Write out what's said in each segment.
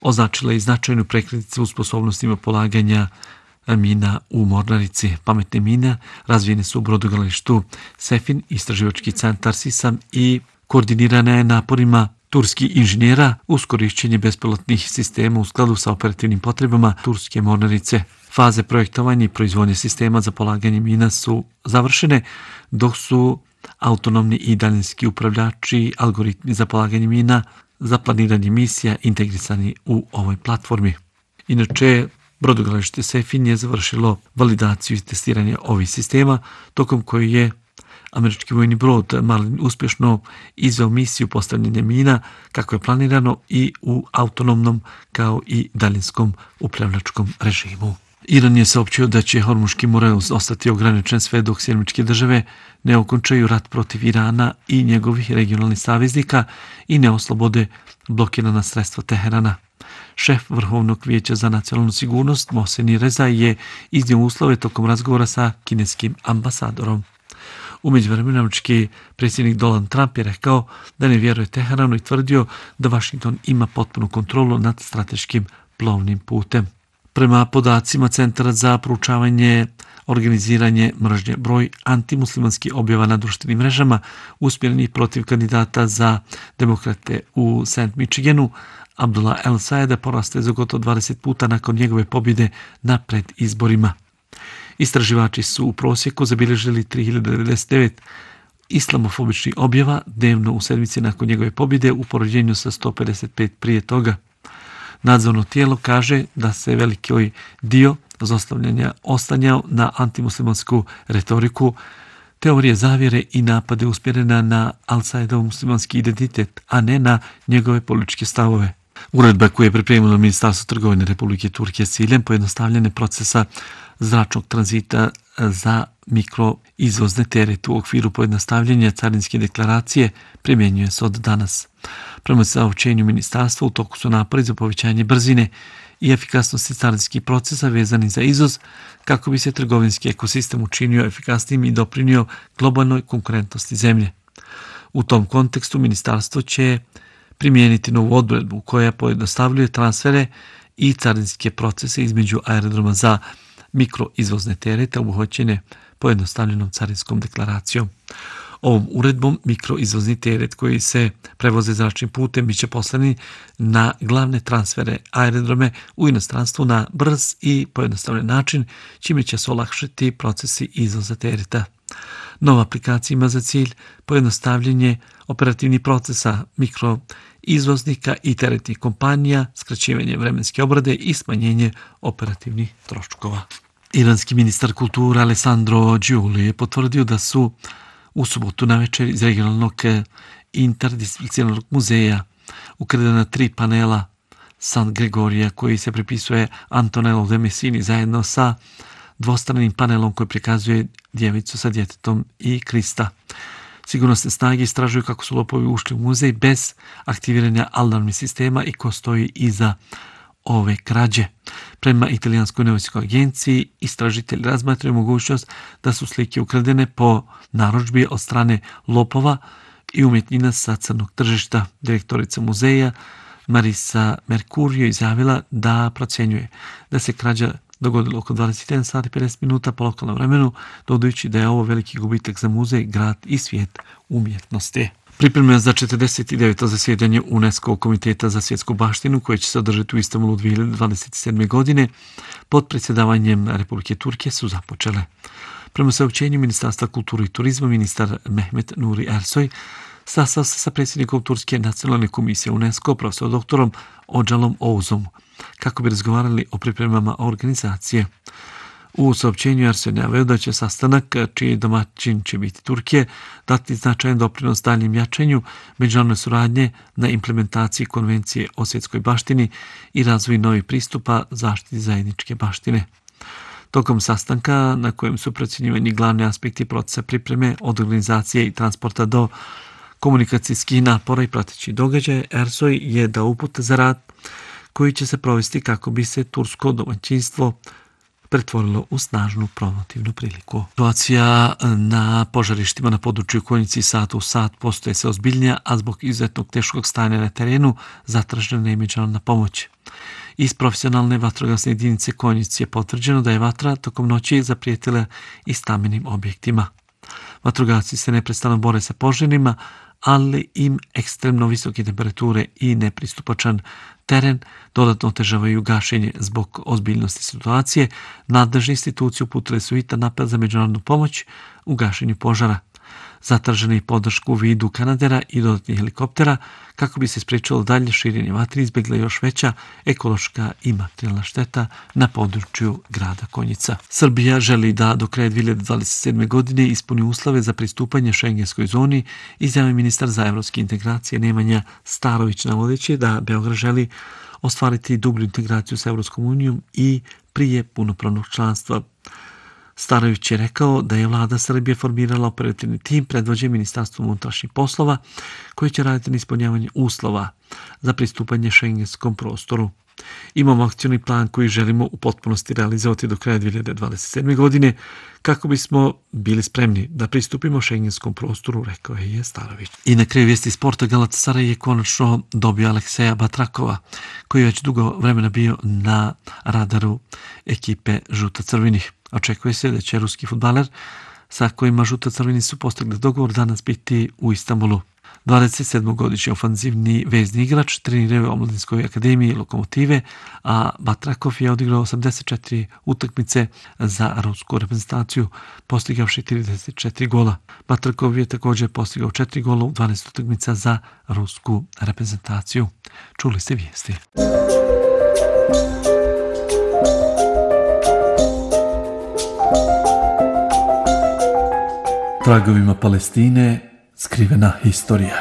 označila je značajnu prekretnicu u sposobnostima polaganja mina u Mornarici. Pametne mine razvijene su u brodogradilištu Sefin, istraživački centar Sisam i koordinirana je naporima turskih inženjera uz korišćenje bespilotnih sistema u skladu sa operativnim potrebama turske Mornarice. Faze projektovanja i proizvodnje sistema za polaganje mina su završene, dok su autonomni i daljinski upravljači algoritmi za polaganje mina za planiranje misija integrisani u ovoj platformi. Inače, brodogradilište Sefin je završilo validaciju i testiranje ovih sistema, tokom koji je američki vojni brod Marlin uspješno izveo misiju postavljanja mina kako je planirano i u autonomnom kao i daljinskom upravljačkom režimu. Iran je saopćio da će Hormuški moral ostati ograničen sve dok Sjedinjene Države ne okončaju rat protiv Irana i njegovih regionalnih saveznika i ne oslobode blokirana sredstva Teherana. Šef Vrhovnog vijeća za nacionalnu sigurnost Mohsen Rezai je iznio uslove tokom razgovora sa kineskim ambasadorom. U međuvremenu američki predsjednik Donald Trump je rekao da ne vjeruje Teheranu i tvrdio da Washington ima potpunu kontrolu nad strateškim plovnim putem. Prema podacima Centra za proučavanje organiziranje mržnje, broj antimuslimanskih objava na društvenim mrežama usmjerenih protiv kandidata za demokrate u St. Michiganu Abdullah El Sayeda poraste za gotovo 20 puta nakon njegove pobjede na predizborima. Istraživači su u prosjeku zabilježili 3099 islamofobičnih objava dnevno u sedmici nakon njegove pobjede u poređenju sa 155 prije toga. Nadzorno tijelo kaže da se veliki dio zlostavljanja oslanjao na antimuslimansku retoriku, teorije zavjere i napade usmjerena na Al-Saidov muslimanski identitet, a ne na njegove političke stavove. Uredba koju je pripremilo Ministarstvo trgovine Republike Turske s ciljem pojednostavljene procesa zračnog tranzita za mikroizvozne terete u okviru pojednostavljenja carinske deklaracije primjenjuje se od danas. Prema saopćenju ministarstva u toku su napori za povećanje brzine i efikasnosti carinskih procesa vezani za izvoz kako bi se trgovinski ekosistem učinio efikasnijim i doprinio globalnoj konkurentnosti zemlje. U tom kontekstu ministarstvo će primijeniti novu odredbu koja pojednostavljuje transfere i carinske procese između aerodroma za mikroizvozne terete obuhvaćene pojednostavljenom carinskom deklaracijom. Ovom uredbom mikroizvozni teret koji se prevoze zračnim putem biće poslani na glavne transfere aerodrome u inostranstvu na brz i pojednostavljen način, čime će se olakšati procesi izvoza tereta. Nova aplikacija ima za cilj pojednostavljenje operativnih procesa mikroizvoznika i teretnih kompanija, skraćivanje vremenske obrade i smanjenje operativnih troškova. Iranski ministar kulture Alessandro Giuli je potvrdio da su u subotu navečer iz regionalnog interdisciplinarnog muzeja ukradena 3 panela San Gregorija koji se pripisuje Antonello de Messini zajedno sa dvostranim panelom koji prikazuje djevicu sa djetetom i Krista. Sigurnosne snage istražuju kako su lopovi ušli u muzej bez aktiviranja alarmnih sistema i ko stoji iza ove krađe. Prema italijanskoj neovisnoj agenciji istražitelji razmatraju mogućnost da su slike ukradene po narudžbi od strane lopova i umjetnina sa crnog tržišta. Direktorica muzeja Marisa Mercurio izjavila da procjenjuje da se krađa dogodilo oko 21 sati 50 minuta po lokalnom vremenu, dodajući da je ovo veliki gubitak za muzej, grad i svijet umjetnosti. Pripremljeno za 49. zasjedanje UNESCO komiteta za svjetsku baštinu koje će se održati u Istanbulu 2027. godine pod predsjedavanjem Republike Turke su započele. Prema saopćenju Ministarstva kulture i turizma, ministar Mehmet Nuri Ersoy sastao se sa predsjednikom Turske nacionalne komisije UNESCO, profesor doktorom Ođalom Oğuzom, kako bi razgovarali o pripremama organizacije. U saopćenju Ersoy naveo da će sastanak, čiji domaćin će biti Turke, dati značajan doprinos daljnjem jačanju međunarodne suradnje na implementaciji konvencije o svjetskoj baštini i razvoju novih pristupa zaštiti zajedničke baštine. Tokom sastanka, na kojem su procjenjivani glavni aspekti procesa pripreme od organizacije i transporta do komunikacijskih napora i pratećih događaja, Ersoy je dao upute za rad koji će se provesti kako bi se tursko domaćinstvo pretvorilo u snažnu promotivnu priliku. Situacija na požarištima na području Konjici sat u sat postoje se ozbiljnija, a zbog izuzetnog teškog stanja na terenu zatražena je međunarodna pomoć. Iz profesionalne vatrogasne jedinice Konjici je potvrđeno da je vatra tokom noći zaprijetila i stambenim objektima. Vatrogasci se neprestano bore sa požarima, ali im ekstremno visoke temperature i nepristupačan teren dodatno otežavaju gašenje. Zbog ozbiljnosti situacije, nadležne institucije uputile su hitan apel za međunarodnu pomoć u gašenju požara. Zatražena je podršku u vidu kanadera i dodatnih helikoptera kako bi se spriječilo dalje širenje vatre i izbjegla još veća ekološka i materijalna šteta na području grada Konjica. Srbija želi da do kraja 2027. godine ispuni uslove za pristupanje šengenskoj zoni, izjavio ministar za evropske integracije Nemanja Starović, navodeći da Beograd želi ostvariti dublju integraciju s Evropskom unijom i prije punopravnog članstva. Starović je rekao da je vlada Srbije formirala operativni tim predvođen Ministarstvom unutrašnjih poslova koji će raditi na ispunjavanju uslova za pristupanje šengenskom prostoru. Imamo akcioni plan koji želimo u potpunosti realizovati do kraja 2027. godine kako bismo bili spremni da pristupimo šengenskom prostoru, rekao je Starović. I na kraju vijesti sporta, Galatasaray je konačno dobio Alekseja Batrakova, koji je već dugo vremena bio na radaru ekipe žuto-crvenih. Očekuje se da će ruski fudbaler sa kojima žuto-crveni su postigli dogovor danas biti u Istanbulu. 27-godišnji ofanzivni vezni igrač trenira u omladinskoj akademiji Lokomotive, a Batrakov je odigrao 84 utakmice za rusku reprezentaciju, postigavši 34 gola. Batrakov je također postigao 4 gola u 12 utakmica za rusku reprezentaciju. Čuli ste vijesti. Tragovima Palestine skrivena historija.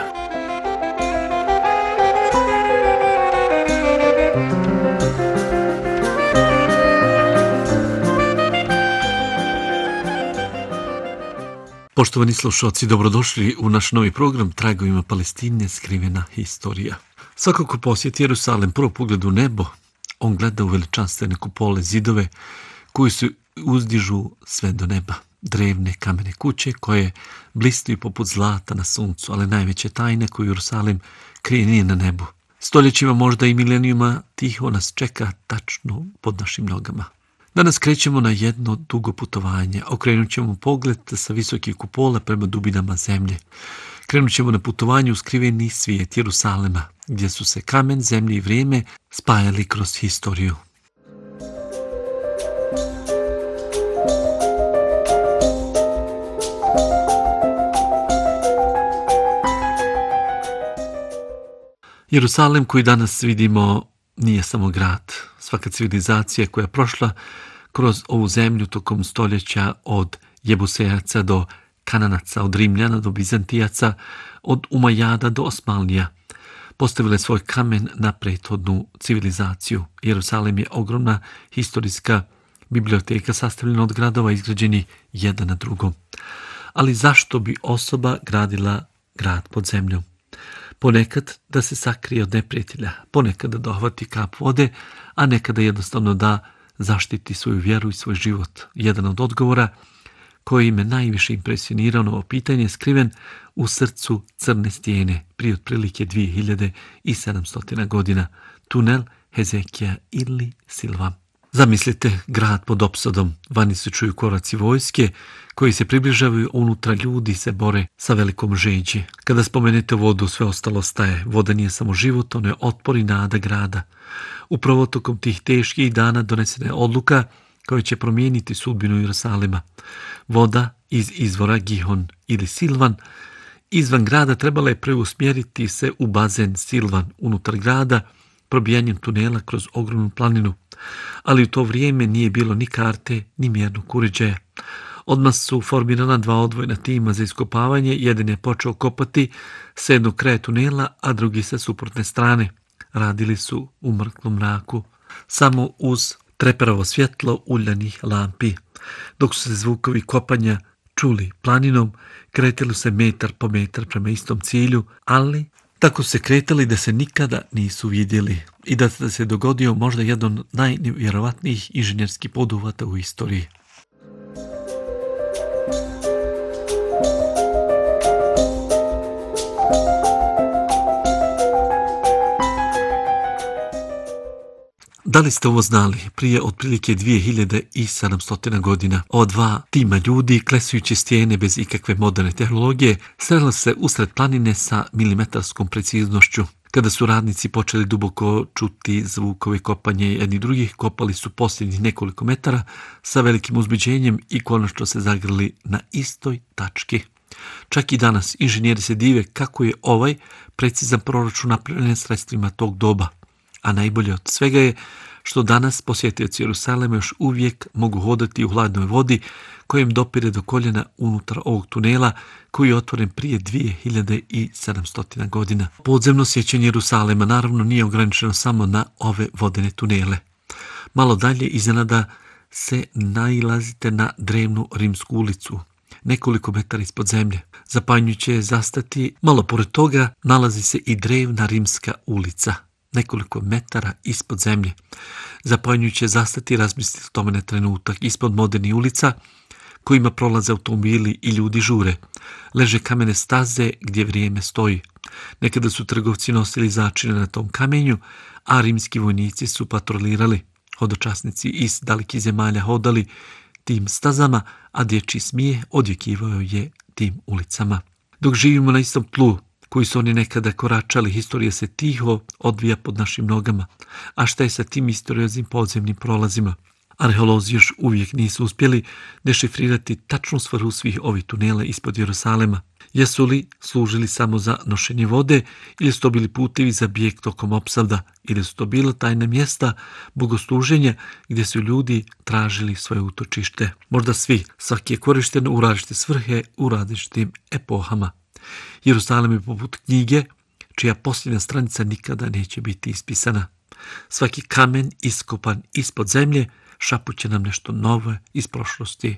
Poštovani slušalci, dobrodošli u naš novi program Tragovima Palestine skrivena historija. Svako ko posjeti Jerusalem prvo pogled u nebo, on gleda u veličanstvene kupole, zidove koji se uzdižu sve do neba. Drevne kamene kuće koje blistaju poput zlata na suncu, ali najveće tajne koju Jerusalim krije nije na nebu. Stoljećima, možda i milenijuma, tiho nas čeka tačno pod našim nogama. Danas krećemo na jedno dugo putovanje. Okrenut ćemo pogled sa visokih kupola prema dubinama zemlje. Krenut ćemo na putovanje u skriveni svijet Jerusalema, gdje su se kamen, zemlje i vrijeme spajali kroz historiju. Jerusalem koji danas vidimo nije samo grad. Svaka civilizacija koja je prošla kroz ovu zemlju tokom stoljeća, od Jebusejaca do Kananaca, od Rimljana do Bizantijaca, od Umajada do Osmanlija, postavile svoj kamen na prethodnu civilizaciju. Jerusalim je ogromna historijska biblioteka sastavljena od gradova izgrađeni jedan na drugom. Ali zašto bi osoba gradila grad pod zemljom? Ponekad da se sakrije od neprijatelja, ponekad da dohvati kap vode, a nekada jednostavno da zaštiti svoju vjeru i svoj život. Jedan od odgovora koji me najviše impresionirao na ovo pitanje je skriven u srcu crne stijene prije otprilike 2700 godina. Tunel Hezekija ili Silva. Zamislite grad pod opsadom, vani se čuju koraci vojske koji se približavaju, unutra ljudi se bore sa velikom žeđi. Kada spomenete vodu, sve ostalo staje. Voda nije samo život, ono je otpor i nada grada. Upravo tokom tih teških dana donesena je odluka koja će promijeniti sudbinu Jerusalima. Voda iz izvora Gihon ili Silvan izvan grada trebala je preusmjeriti se u bazen Silvan unutar grada, probijanjem tunela kroz ogromnu planinu. Ali u to vrijeme nije bilo ni karte, ni mjernog uređaja. Odmah su formirana dva odvojena tima za iskopavanje. Jedan je počeo kopati sa jednog kraja tunela, a drugi sa suprotne strane. Radili su u mrklom mraku, samo uz treperavo svjetlo uljanih lampi. Dok su se zvukovi kopanja čuli planinom, kretali se metar po metar prema istom cilju, ali tako se kretali da se nikada nisu vidjeli. i da se dogodio možda jedan od najvjerovatnijih inženjerskih poduhvata u istoriji. Da li ste ovo znali? Prije otprilike 2700 godina ova dva tima ljudi, klesujući stijene bez ikakve moderne tehnologije, sreli se usred planine sa milimetarskom preciznošću. Kada su radnici počeli duboko čuti zvukove kopanja jedni drugih, kopali su posljednjih nekoliko metara sa velikim uzbuđenjem i konačno se zagrli na istoj tački. Čak i danas inženjeri se dive kako je ovaj precizan proračun napravljen sredstvima tog doba. A najbolje od svega je što danas posjetioci Jerusalema još uvijek mogu hodati u hladnoj vodi koja im dopire do koljena unutar ovog tunela koji je otvoren prije 2700 godina. Podzemno sjećanje Jerusalema naravno nije ograničeno samo na ove vodene tunele. Malo dalje iznenada se nailazite na drevnu rimsku ulicu, nekoliko metara ispod zemlje. Zapanjujuće je zastati, malo pored toga nalazi se i drevna rimska ulica, nekoliko metara ispod zemlje. Zapanjujuće je zastati i razmisliti o tome na trenutak. Ispod modernih ulica kojima prolaze automobili i ljudi žure, leže kamene staze gdje vrijeme stoji. Nekada su trgovci nosili začine na tom kamenju, a rimski vojnici su patrolirali. Hodočasnici iz dalekih zemalja hodali tim stazama, a dječji smijeh odjekivao je tim ulicama. Dok živimo na istom tlu koji su oni nekada koračali, historija se tiho odvija pod našim nogama. A šta je sa tim istorioznim podzemnim prolazima? Arheolozi još uvijek nisu uspjeli dešifrirati tačnu svrhu svih ovih tunela ispod Jerusalema. Jesu li služili samo za nošenje vode ili su to bili putevi za bijeg tokom opsada ili su to bila tajna mjesta bogosluženja gdje su ljudi tražili svoje utočište. Možda svi, svaki je korišten u različite svrhe u različitim epohama. Jerusalem je poput knjige čija posljednja stranica nikada neće biti ispisana. Svaki kamen iskopan ispod zemlje šapuće nam nešto novo iz prošlosti.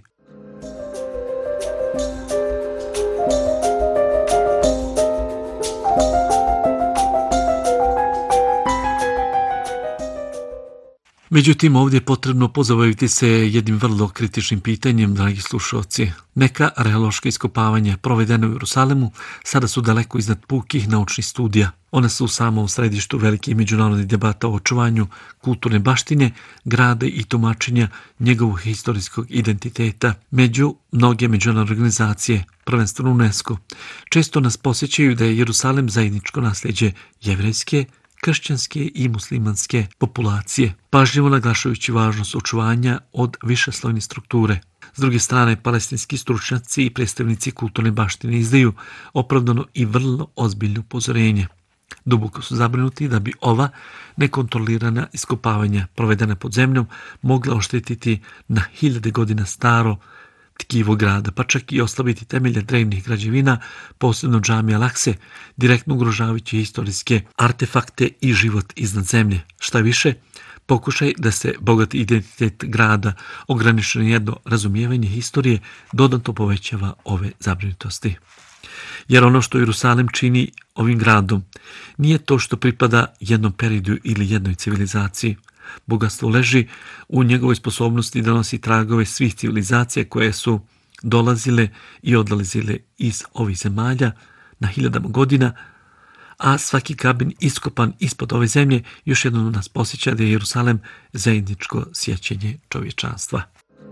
Međutim, ovdje je potrebno pozabaviti se jednim vrlo kritičnim pitanjem, dragi slušalci. Neka arheološka iskopavanja provedena u Jerusalemu sada su daleko iznad pukih naučnih studija. Ona su u samom središtu velikih međunarodnih debata o očuvanju kulturne baštine, grada i tumačenja njegovog historijskog identiteta. Među mnoge međunarodne organizacije, prvenstveno UNESCO, često nas posjećaju da je Jerusalem zajedničko nasljeđe jevrejske, kršćanske i muslimanske populacije, pažljivo naglašajući važnost očuvanja od višeslojne strukture. S druge strane, palestinski stručnjaci i predstavnici kulturne baštine izdaju opravdano i vrlo ozbiljno upozorenje. Duboko su zabrinuti da bi ova nekontrolirana iskopavanja provedena pod zemljom mogla oštetiti na hiljade godina staro tkivo grada, pa čak i oslabiti temelje drevnih građevina, posebno džamija Al-Akse, direktno ugrožavajući historijske artefakte i život iznad zemlje. Šta više, pokušaj da se bogati identitet grada ograničeno jedno razumijevanje historije dodatno povećava ove zabrinutosti. Jer ono što Jerusalem čini ovim gradom nije to što pripada jednom periodu ili jednoj civilizaciji. Bogatstvo leži u njegovoj sposobnosti da nosi tragove svih civilizacija koje su dolazile i odlazile iz ovih zemalja na hiljadama godina, a svaki kamen iskopan ispod ove zemlje još jednom nas posjeća da je Jerusalem zajedničko sjećanje čovječanstva.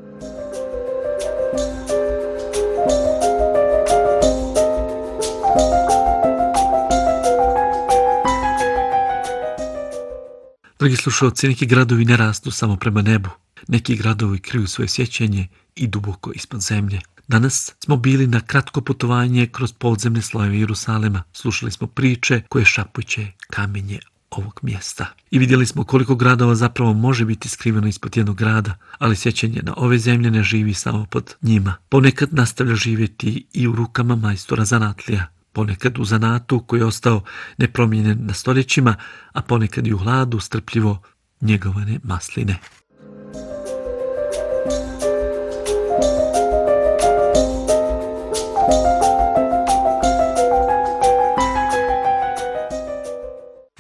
Dragi slušalci, neki gradovi ne rastu samo prema nebu. Neki gradovi kriju svoje sjećanje i duboko ispod zemlje. Danas smo bili na kratko putovanje kroz podzemne slojeve Jerusalema. Slušali smo priče koje šapuće kamenje ovog mjesta. I vidjeli smo koliko gradova zapravo može biti skriveno ispod jednog grada, ali sjećanje na ove zemlje ne živi samo pod njima. Ponekad nastavlja živjeti i u rukama majstora zanatlija. Ponekad u zanatu koji je ostao nepromijenjen na stoljećima, a ponekad i u hladu strpljivo njegovane masline.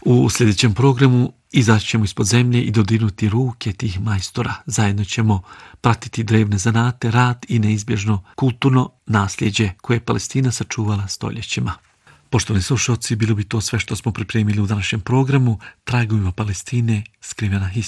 U sljedećem programu izaći ćemo ispod zemlje i dodirnuti ruke tih majstora. Zajedno ćemo pratiti drevne zanate, rad i neizbježno kulturno nasljeđe koje je Palestina sačuvala stoljećima. Poštovani slušalci, bilo bi to sve što smo pripremili u današnjem programu Tragovima Palestine, skrivena historija.